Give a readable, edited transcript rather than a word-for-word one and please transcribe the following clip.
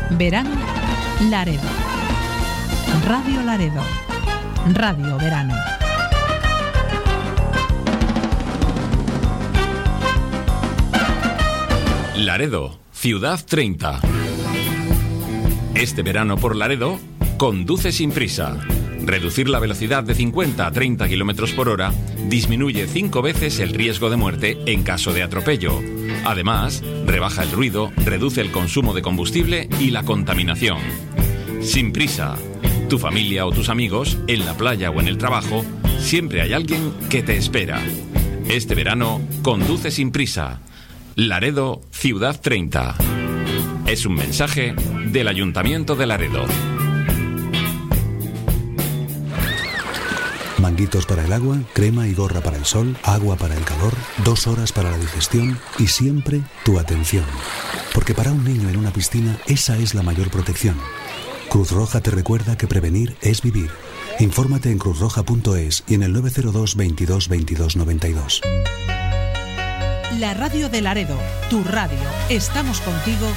Verano Laredo. Radio Laredo. Radio Verano. Laredo, Ciudad 30. Este verano por Laredo, conduce sin prisa. Reducir la velocidad de 50 a 30 km por hora disminuye 5 veces el riesgo de muerte en caso de atropello. Además, rebaja el ruido, reduce el consumo de combustible y la contaminación. Sin prisa. Tu familia o tus amigos, en la playa o en el trabajo, siempre hay alguien que te espera. Este verano, conduce sin prisa. Laredo, Ciudad 30. Es un mensaje del Ayuntamiento de Laredo. Manguitos para el agua, crema y gorra para el sol, agua para el calor, 2 horas para la digestión y siempre tu atención. Porque para un niño en una piscina, esa es la mayor protección. Cruz Roja te recuerda que prevenir es vivir. Infórmate en cruzroja.es y en el 902 22 22 92. La radio de Laredo, tu radio. Estamos contigo